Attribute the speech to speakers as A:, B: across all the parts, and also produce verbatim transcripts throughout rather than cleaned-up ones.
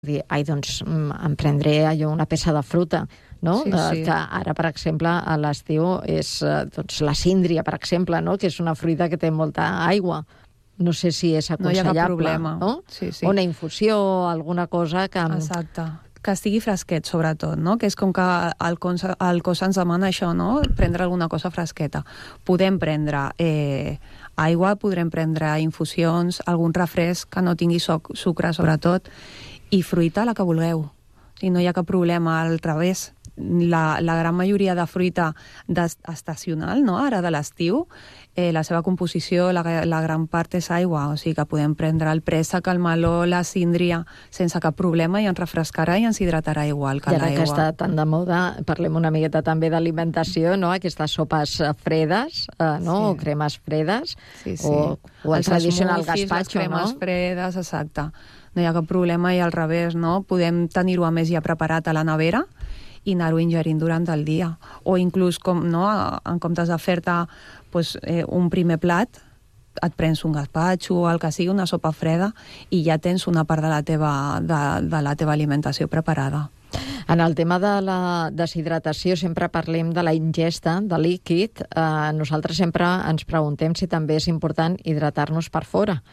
A: dir, ai, doncs em prendré allò una peça de fruta, no?
B: Sí, sí.
A: Que ara, per exemple, a l'estiu és doncs, la síndria, per exemple, no? Que és una fruita que té molta aigua. No sé si és aconsellable.
B: No hi ha cap problema.
A: No?
B: Sí, sí.
A: Una infusió, alguna cosa que...
B: Exacte. Que estigui fresquet, sobretot, no? Que és com que el cos, el cos ens demana això, no? Prendre alguna cosa fresqueta. Podem prendre eh, aigua, podrem prendre infusions, algun refresc que no tingui soc, sucre, sobretot, i fruita, la que vulgueu. O sigui, no hi ha cap problema, al revés. La, la gran majoria de fruita estacional, no? Ara de l'estiu, eh, la seva composició, la, la gran part és aigua, o sigui que podem prendre el préssec, el meló, la síndria, sense cap problema, i ens refrescarà i ens hidratarà igual que l'aigua.
A: I ara que està tan de moda, parlem una miqueta també d'alimentació, no? Aquestes sopes fredes, eh, no? Sí. O cremes fredes,
B: sí, sí.
A: O, o el
B: els
A: tradicional
B: smoothies,
A: gazpacho,
B: les cremes
A: no?
B: fredes, exacte. No hi ha cap problema, i al revés, no? Podem tenir-ho a més ja preparat a la nevera i anar-ho ingerint durant el dia. O inclús, com, no, en comptes de fer-te pues, eh, un primer plat, et prens un gazpacho o el que sigui, una sopa freda, i ja tens una part de la teva, de, de la teva alimentació preparada.
A: En el tema de la deshidratació sempre parlem de la ingesta de líquid. Eh, nosaltres sempre ens preguntem si també és important hidratar-nos per fora.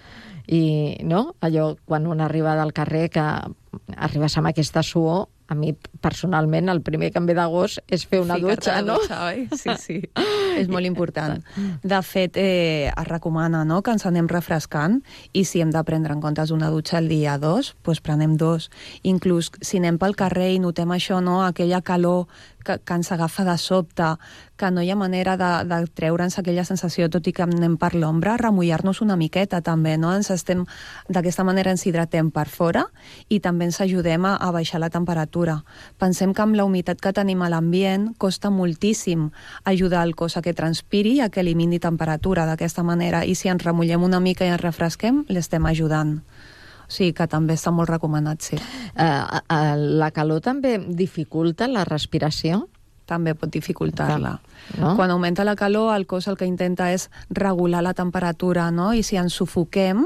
A: I no? Allò, quan un arriba del carrer, que arribes amb aquesta suor, a mi, personalment, el primer que em ve de gust és fer una
B: Ficar-te
A: dutxa, no?
B: Dutxa, oi? Sí, sí. És molt important. De fet, eh, es recomana, no?, que ens anem refrescant, i si hem de prendre en compte una dutxa al dia, dos, doncs prenem dos. Inclús si anem pel carrer i notem això, no?, aquella calor que, que ens agafa de sobte, que no hi ha manera de, de treure'ns aquella sensació, tot i que anem per l'ombra, remullar-nos una miqueta, també, no? Ens estem, d'aquesta manera ens hidratem per fora i també ens ajudem a, a baixar la temperatura. Pensem que amb la humitat que tenim a l'ambient costa moltíssim ajudar el cos a que transpiri i a que elimini temperatura d'aquesta manera, i si ens remullem una mica i ens refresquem, l'estem ajudant. O sigui que també està molt recomanat, sí.
A: Uh, uh, la calor també dificulta la respiració?
B: També pot dificultar-la.
A: No?
B: Quan augmenta la calor, el cos el que intenta és regular la temperatura, no? I si ens sufoquem,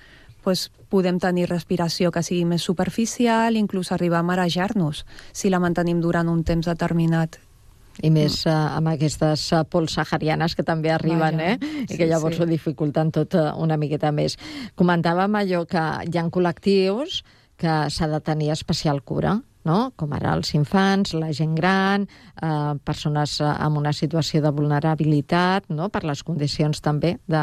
B: pues, podem tenir respiració que sigui més superficial, inclús arribar a marejar-nos, si la mantenim durant un temps determinat.
A: I més uh, amb aquestes uh, pols saharianes que també arriben,
B: Vaja,
A: eh? I
B: sí,
A: que llavors
B: sí.
A: ho dificulten tot uh, una miqueta més. Comentàvem allò que hi ha col·lectius que s'ha de tenir especial cura, no? Com ara els infants, la gent gran, eh, persones amb una situació de vulnerabilitat, no? Per les condicions també de,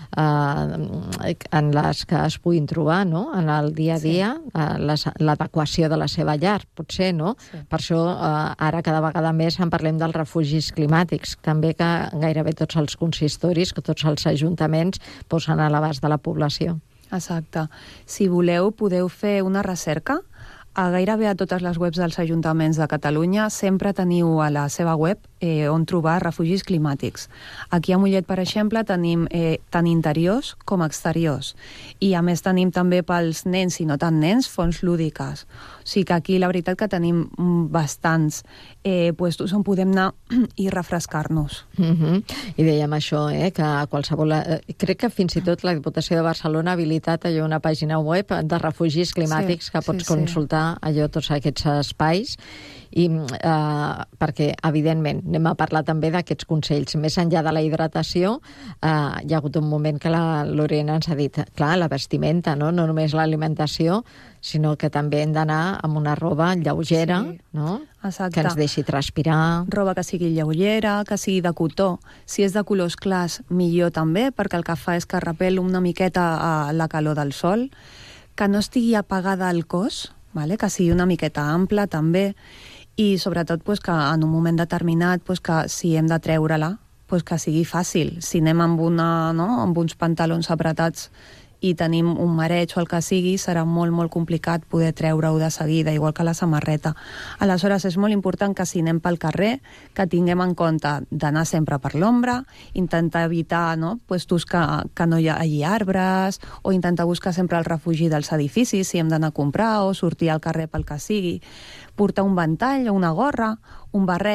A: eh, en les que es puguin trobar, no? En el dia a dia, sí. eh, l'adequació de la seva llar, potser, no? Sí. Per això eh, ara cada vegada més en parlem dels refugis climàtics, també que gairebé tots els consistoris, que tots els ajuntaments posen a l'abast de la població.
B: Exacte. Si voleu, podeu fer una recerca. A gairebé a totes les webs dels ajuntaments de Catalunya sempre teniu a la seva web eh, on trobar refugis climàtics. Aquí a Mollet, per exemple, tenim eh, tant interiors com exteriors. I a més tenim també pels nens i no tan nens fonts lúdiques. O sigui que aquí la veritat que tenim bastants eh, puestos on podem anar i refrescar-nos.
A: Uh-huh. I dèiem això, eh, que qualsevol... Eh, crec que fins i tot la Diputació de Barcelona ha habilitat allò una pàgina web de refugis climàtics, sí, que pots sí, consultar sí. allò tots aquests espais, i eh, perquè, evidentment, anem a parlar també d'aquests consells. Més enllà de la hidratació, eh, hi ha hagut un moment que la Lorena ens ha dit, clar, la vestimenta, no, no només l'alimentació, sinó que també hem d'anar amb una roba lleugera, sí. no?
B: Exacte.
A: Que ens deixi transpirar.
B: Roba que sigui lleugera, que sigui de cotó. Si és de colors clars, millor també, perquè el que fa és que repel una miqueta a la calor del sol, que no estigui apagada al cos, vale? Que sigui una miqueta ampla també, i sobretot pues, que en un moment determinat pues, que si hem de treure-la, pues, que sigui fàcil. Si anem amb, una, no? amb uns pantalons apretats i tenim un mareig o el que sigui, serà molt, molt complicat poder treure-ho de seguida, igual que la samarreta. Aleshores, és molt important que si anem pel carrer, que tinguem en compte d'anar sempre per l'ombra, intentar evitar no? puestos que, que no hi hagi arbres, o intentar buscar sempre el refugi dels edificis, si hem d'anar a comprar o sortir al carrer pel que sigui, portar un ventall o una gorra, un barret,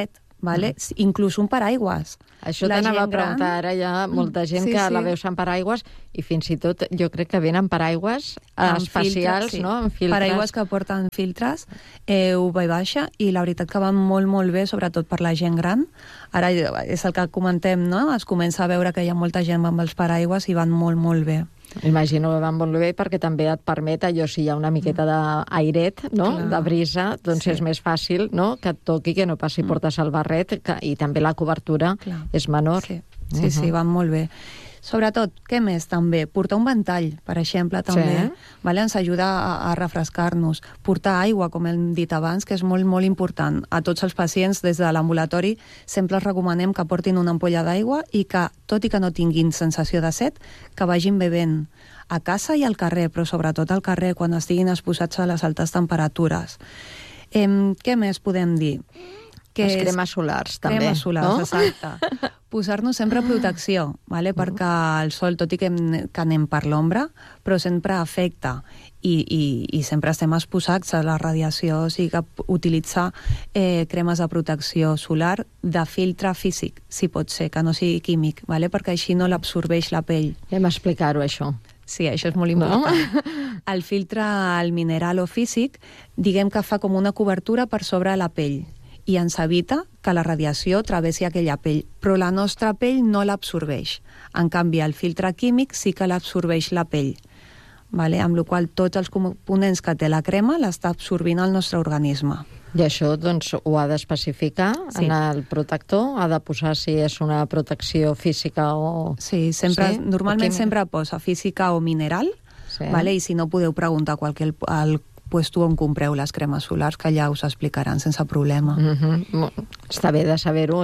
B: vale? Mm. Inclús un paraigües.
A: Això t'anava a preguntar, ara hi ha molta gent sí, que sí. la veus en paraigües i fins i tot jo crec que venen paraigües
B: amb
A: especials,
B: filtres, sí.
A: no? Amb filtres.
B: Paraigües que porten filtres, eh, U V baixa, i la veritat que van molt, molt bé, sobretot per la gent gran. Ara és el que comentem, no? Es comença a veure que hi ha molta gent amb els paraigües i van molt, molt bé.
A: Imagino que van molt bé perquè també et permet, allò si hi ha una miqueta d'airet, no?
B: Clar.
A: De brisa, doncs sí. és més fàcil, no? Que et toqui, que no passi portes al barret, que, i també la cobertura Clar. és menor.
B: Sí, sí, uh-huh. sí, van molt bé. Sobretot, què més també? Portar un ventall, per exemple, també. Sí. Vale? Ens ajuda a, a refrescar-nos. Portar aigua, com hem dit abans, que és molt, molt important. A tots els pacients, des de l'ambulatori, sempre els recomanem que portin una ampolla d'aigua i que, tot i que no tinguin sensació de set, que vagin bevent a casa i al carrer, però sobretot al carrer, quan estiguin exposats a les altes temperatures. Eh, què més podem dir?
A: Que les cremes solars, també.
B: Cremes solars, no? Exacte. Posar-nos sempre protecció, vale? perquè el sol, tot i que, que anem per l'ombra, però sempre afecta i, i, i sempre estem exposats a la radiació, o sigui que utilitzar eh, cremes de protecció solar de filtre físic, si pot ser, que no sigui químic, vale? perquè així no l'absorbeix la pell.
A: Hem explicar-ho, això.
B: Sí, això és molt important. No? El filtre, el mineral o físic, diguem que fa com una cobertura per sobre la pell i ens evita que la radiació travessi aquella pell, però la nostra pell no l'absorbeix. En canvi, el filtre químic sí que l'absorbeix la pell, vale? Amb la qual cosa tots els components que té la crema l'està absorbint el nostre organisme.
A: I això doncs, ho ha d'especificar sí. en el protector? Ha de posar si és una protecció física o...
B: Sí, sempre, sí? normalment sempre posa física o mineral, sí. vale? I si no podeu preguntar qualsevol al pues tu on compreu les cremes solars, que ja us explicaran sense problema.
A: Mm-hmm. Està bé de saber-ho.